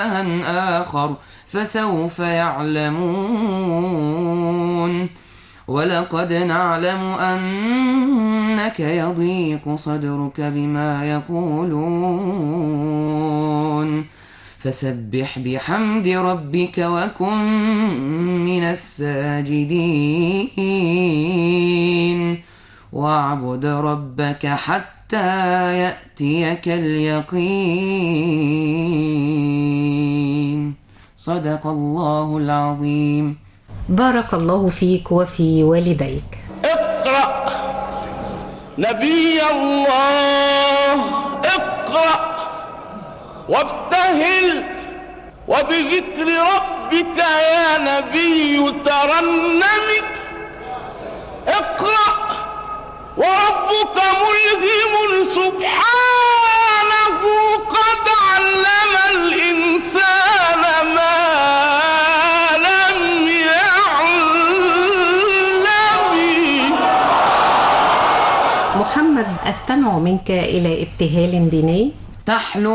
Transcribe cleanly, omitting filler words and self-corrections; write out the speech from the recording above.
آخر فسوف يعلمون ولقد نعلم أنك يضيق صدرك بما يقولون فسبح بحمد ربك وكن من الساجدين واعبد ربك حتى يأتيك اليقين. صدق الله العظيم. بارك الله فيك وفي والديك. اقرأ نبي الله، اقرأ وابتهل وبذكر ربك يا نبي ترنم. اقرأ وربك ملهم سبحانه قد علم الإنسان ما لم يعلم. محمد، أستمع منك إلى ابتهال ديني. تحلو